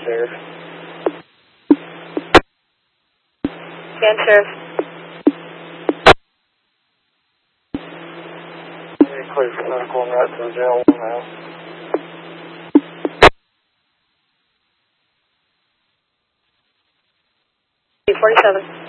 Sheriff. Scan Sheriff. Clear for center going right to the jail now. 47.